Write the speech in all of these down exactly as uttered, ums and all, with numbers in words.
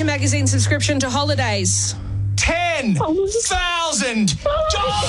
Adventure Magazine subscription to holidays? Ten thousand dollars.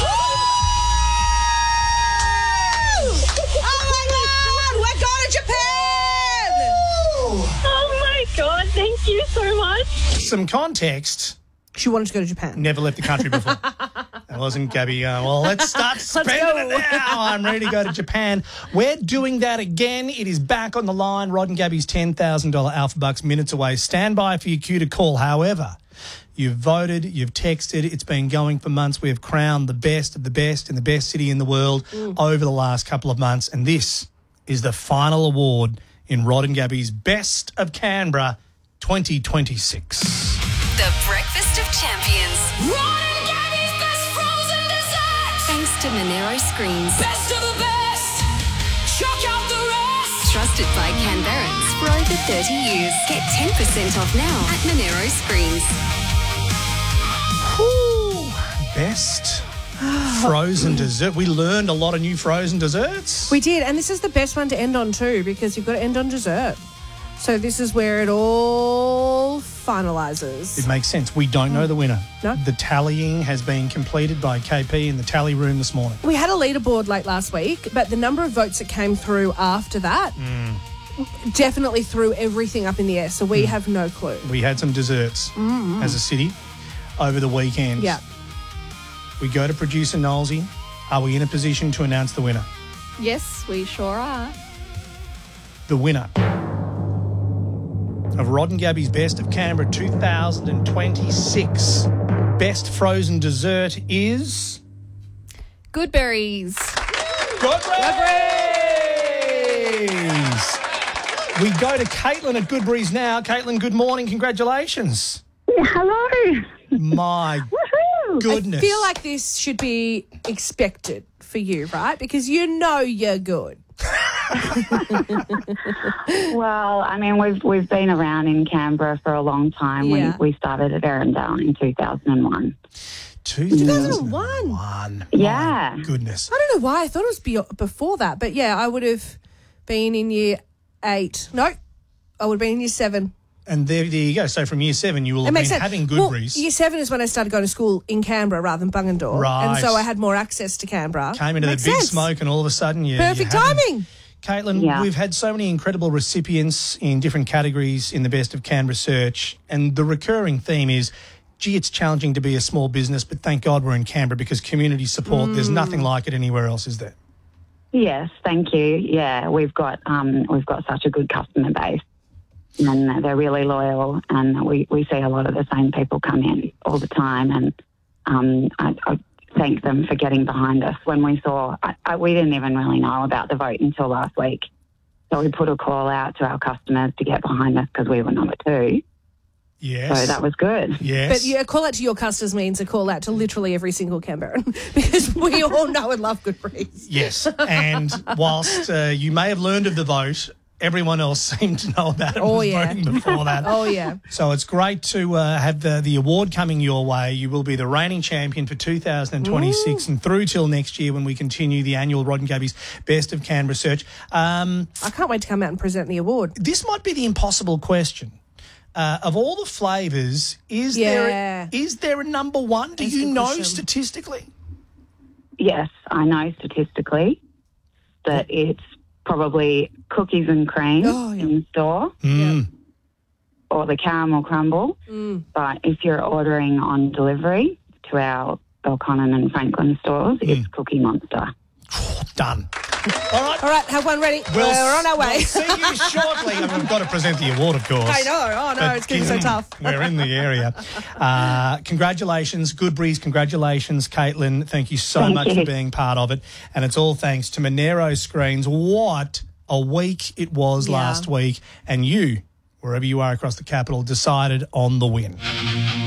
Oh my God! We're going to Japan! Oh my God, thank you so much. Some context. She wanted to go to Japan. Never left the country before. That wasn't Gabby. Uh, well, let's start spending it now. I'm ready to go to Japan. We're doing that again. It is back on the line. Rod and Gabby's ten thousand dollars Alpha Bucks minutes away. Stand by for your cue to call. However, you've voted, you've texted. It's been going for months. We have crowned the best of the best in the best city in the world mm. over the last couple of months. And this is the final award in Rod and Gabby's Best of Canberra twenty twenty-six. The Breakfast of Champions. Rod and Gabby's best frozen dessert. Thanks to Monero Screens. Best of the best. Chuck out the rest. Trusted by Canberrans for over thirty years. Get ten percent off now at Monero Screens. Whew. Best frozen dessert. We learned a lot of new frozen desserts. We did, and this is the best one to end on too, because you've got to end on dessert. So this is where it all finalises. It makes sense. We don't know the winner. No. The tallying has been completed by K P in the tally room this morning. We had a leaderboard late last week, but the number of votes that came through after that mm. definitely threw everything up in the air, so we mm. have no clue. We had some desserts mm-hmm. as a city over the weekend. Yeah. We go to producer Nolsey. Are we in a position to announce the winner? Yes, we sure are. The winner of Rod and Gabby's Best of Canberra two thousand twenty-six Best Frozen Dessert is... Goodberries. Goodberries! We go to Caitlin at Goodberries now. Caitlin, good morning. Congratulations. Hello. My goodness. I feel like this should be expected for you, right? Because you know you're good. Well, I mean, we've we've been around in Canberra for a long time. Yeah. We we started at Arundel in two thousand one. two thousand one? two thousand one. Yeah. My goodness. I don't know why. I thought it was be- before that. But, yeah, I would have been in year eight. No, I would have been in year seven. And there, there you go. So from year seven, you will It have makes been sense. having Well, Goodberries. year seven is when I started going to school in Canberra rather than Bungendore. Right. And so I had more access to Canberra. Came into Makes the big sense. smoke and all of a sudden you... Perfect you having- timing. Caitlin, Yeah. we've had so many incredible recipients in different categories in the Best of Canberra search, and the recurring theme is, gee, it's challenging to be a small business, but thank God we're in Canberra because community support, Mm. there's nothing like it anywhere else, is there? Yes, thank you. Yeah, we've got um we've got such a good customer base, and they're really loyal, and we, we see a lot of the same people come in all the time, and um I, I thank them for getting behind us. When we saw, I, I, we didn't even really know about the vote until last week. So we put a call out to our customers to get behind us because we were number two. Yes. So that was good. Yes. But yeah, a call out to your customers means a call out to literally every single Canberran because we all know and love Goodberries. Yes. And whilst uh, you may have learned of the vote, everyone else seemed to know about it and Oh, was yeah. voting before that. Oh, yeah. So it's great to uh, have the, the award coming your way. You will be the reigning champion for two thousand twenty-six and through till next year when we continue the annual Rod and Gabby's Best of Canberra search. Um, I can't wait to come out and present the award. this might be the impossible question. Uh, of all the flavours, is Yeah. there is there a number one? Do That's a you good know question. statistically? Yes, I know statistically that it's probably cookies and cream Oh, yeah. in store Mm. or the caramel crumble. Mm. But if you're ordering on delivery to our Belconnen and Franklin stores, it's Cookie Monster. Done. All right. All right, have one ready. We'll We're on our way. We'll see you shortly. And we've got to present the award, of course. I know. Oh, no, But it's getting so given tough. We're in the area. Uh, congratulations, Goodberries. Congratulations, Caitlin. Thank you so Thank much you. for being part of it. And it's all thanks to Monero Screens. What a week it was Yeah. last week. And you, wherever you are across the capital, decided on the win.